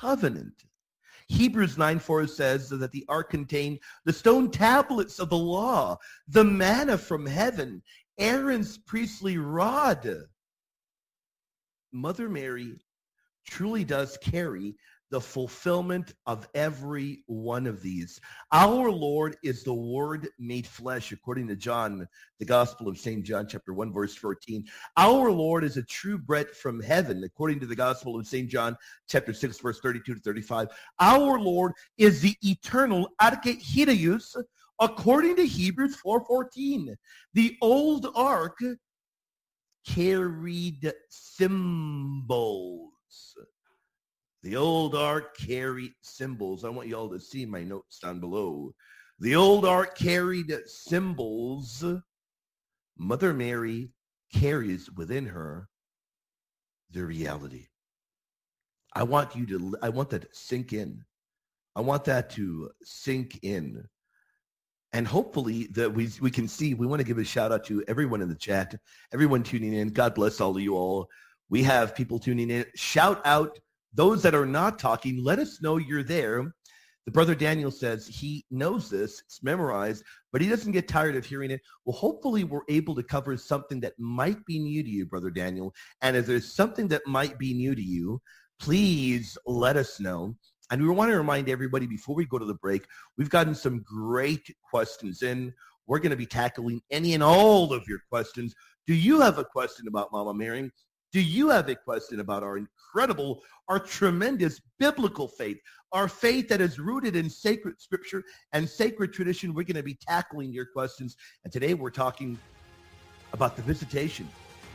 covenant. Hebrews 9:4 says that the ark contained the stone tablets of the law, the manna from heaven, Aaron's priestly rod. Mother Mary truly does carry the fulfillment of every one of these. Our Lord is the Word made flesh, according to John, the Gospel of St. John, chapter 1, verse 14. Our Lord is a true bread from heaven, according to the Gospel of St. John, chapter 6, verse 32 to 35. Our Lord is the eternal Archeireus, according to Hebrews 4:14. The old ark carried symbols. The old ark carried symbols. I want you all to see my notes down below. The old ark carried symbols. Mother Mary carries within her the reality. I want that to sink in. I want that to sink in. And hopefully that we can see, we want to give a shout out to everyone in the chat, everyone tuning in. God bless all of you all. We have people tuning in. Shout out those that are not talking. Let us know you're there. The brother Daniel says he knows this. It's memorized, but he doesn't get tired of hearing it. Well, hopefully we're able to cover something that might be new to you, brother Daniel. And if there's something that might be new to you, please let us know. And we want to remind everybody before we go to the break, we've gotten some great questions in. We're going to be tackling any and all of your questions. Do you have a question about Mama Mary? Do you have a question about our incredible, our tremendous biblical faith, our faith that is rooted in sacred scripture and sacred tradition? We're going to be tackling your questions. And today we're talking about the visitation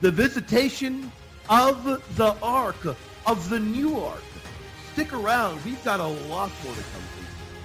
of the ark, of the new ark. Stick around. We've got a lot more to come to.